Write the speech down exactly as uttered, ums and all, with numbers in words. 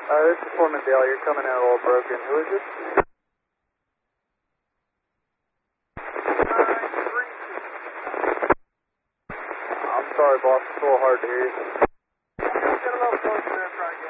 Uh, this is Foreman Dale. You're coming in a little broken. Who is this? I'm sorry, boss. It's a little hard to hear you. Get a little closer there, try to get